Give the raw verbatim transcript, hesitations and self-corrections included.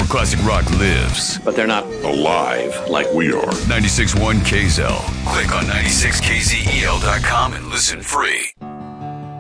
classic rock lives. But they're not alive like we are. ninety-six point one K Z L. Click on ninety-six K Z E L dot com and listen free.